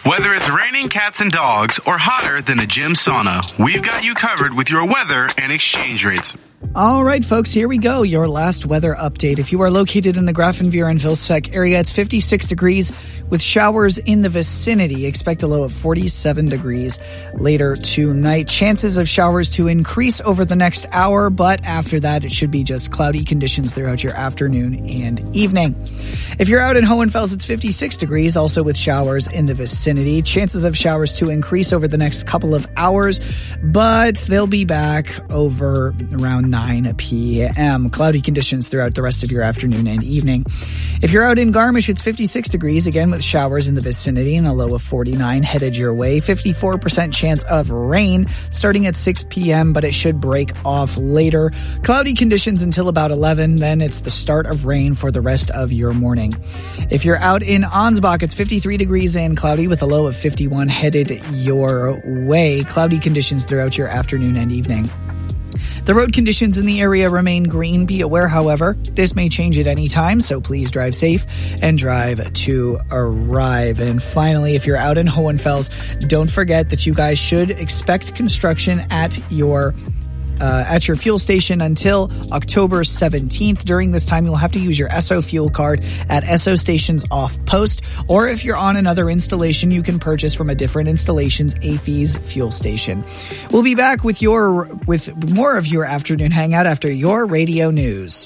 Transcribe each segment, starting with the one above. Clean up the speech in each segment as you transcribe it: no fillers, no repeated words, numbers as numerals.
Whether it's raining cats and dogs or hotter than a gym sauna, we've got you covered with your weather and exchange rates. All right, folks, here we go. Your last weather update. If you are located in the Grafenwehr and Vilseck area, it's 56 degrees with showers in the vicinity. Expect a low of 47 degrees later tonight. Chances of showers to increase over the next hour, but after that, it should be just cloudy conditions throughout your afternoon and evening. If you're out in Hohenfels, it's 56 degrees, also with showers in the vicinity. Chances of showers to increase over the next couple of hours, but they'll be back over around 9 p.m. Cloudy conditions throughout the rest of your afternoon and evening. If you're out in Garmisch, it's 56 degrees, again with showers in the vicinity and a low of 49 headed your way. 54% chance of rain starting at 6 p.m., but it should break off later. Cloudy conditions until about 11, then it's the start of rain for the rest of your morning. If you're out in Ansbach, it's 53 degrees and cloudy with a low of 51 headed your way. Cloudy conditions throughout your afternoon and evening. The road conditions in the area remain green. Be aware, however, this may change at any time, so please drive safe and drive to arrive. And finally, if you're out in Hohenfels, don't forget that you guys should expect construction at your fuel station until October 17th. During this time, you'll have to use your Esso fuel card at Esso stations off post, or if you're on another installation, you can purchase from a different installation's AFES fuel station. We'll be back with more of your afternoon hangout after your radio news.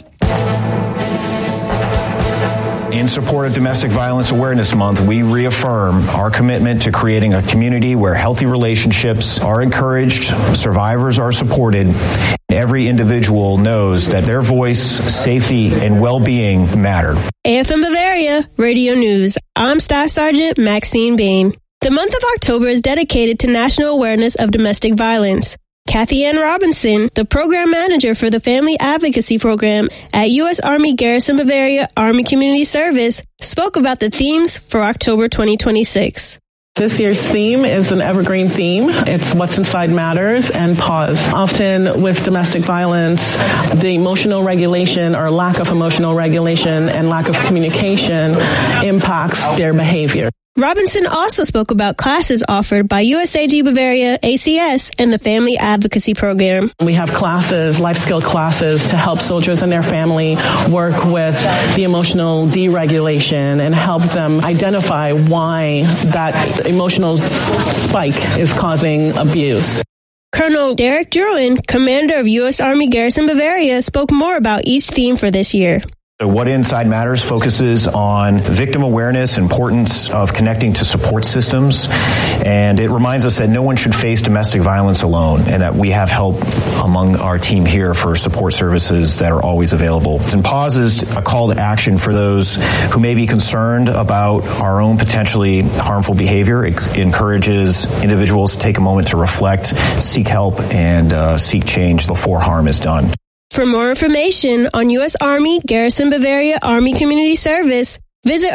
In support of Domestic Violence Awareness Month, we reaffirm our commitment to creating a community where healthy relationships are encouraged, survivors are supported, and every individual knows that their voice, safety, and well-being matter. AFM Bavaria, Radio News. I'm Staff Sergeant Maxine Bain. The month of October is dedicated to National Awareness of Domestic Violence. Kathy Ann Robinson, the program manager for the Family Advocacy Program at U.S. Army Garrison Bavaria Army Community Service, spoke about the themes for October 2026. This year's theme is an evergreen theme. It's What's Inside Matters and Pause. Often with domestic violence, the emotional regulation or lack of emotional regulation and lack of communication impacts their behavior. Robinson also spoke about classes offered by USAG Bavaria ACS and the Family Advocacy Program. We have classes, life skill classes, to help soldiers and their family work with the emotional deregulation and help them identify why that emotional spike is causing abuse. Colonel Derek Druin, commander of U.S. Army Garrison Bavaria, spoke more about each theme for this year. So What Inside Matters focuses on victim awareness, importance of connecting to support systems, and it reminds us that no one should face domestic violence alone and that we have help among our team here for support services that are always available. And Pause is a call to action for those who may be concerned about our own potentially harmful behavior. It encourages individuals to take a moment to reflect, seek help, and seek change before harm is done. For more information on U.S. Army Garrison Bavaria Army Community Service, visit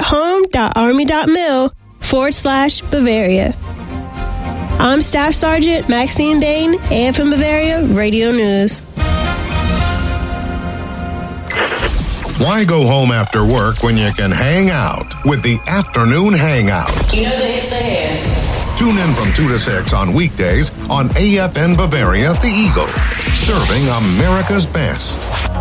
home.army.mil/Bavaria. I'm Staff Sergeant Maxine Bain, AFM Bavaria Radio News. Why go home after work when you can hang out with the Afternoon Hangout? You know the hits ahead. Tune in from 2 to 6 on weekdays on AFN Bavaria, The Eagle, serving America's best.